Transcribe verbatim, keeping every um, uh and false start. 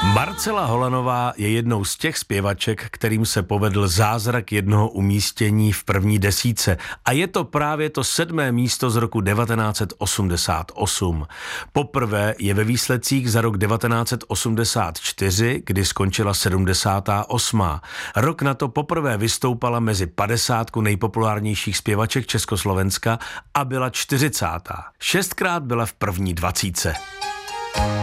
Marcela Holanová je jednou z těch zpěvaček, kterým se povedl zázrak jednoho umístění v první desítce. A je to právě to sedmé místo z roku devatenáct set osmdesát osm. Poprvé je ve výsledcích za rok devatenáct set osmdesát čtyři, kdy skončila sedmdesátá osmá. Rok na to poprvé vystoupala mezi padesátku nejpopulárnějších zpěvaček Československa a byla čtyřicátá. Šestkrát byla v první dvacítce.